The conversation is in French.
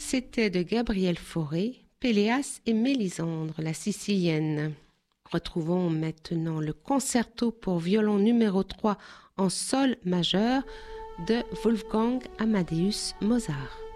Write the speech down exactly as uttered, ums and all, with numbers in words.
c'était de Gabriel Fauré, Péléas et Mélisandre, la sicilienne. Retrouvons maintenant le concerto pour violon numéro trois en sol majeur de Wolfgang Amadeus Mozart.